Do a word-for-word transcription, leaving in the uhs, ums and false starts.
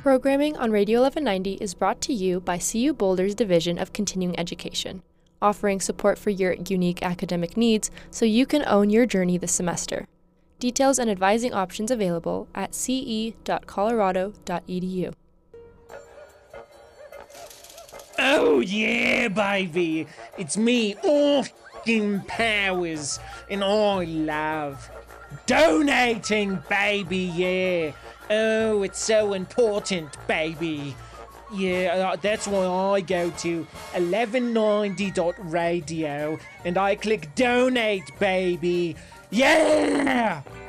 Programming on Radio eleven ninety is brought to you by C U Boulder's Division of Continuing Education, offering support for your unique academic needs so you can own your journey this semester. Details and advising options available at c e dot colorado dot e d u. Oh yeah, baby! It's me, Austin Powers, and I love donating, baby, yeah! Oh, it's so important, baby. Yeah, uh, that's why I go to eleven ninety dot radio and I click donate, baby. Yeah!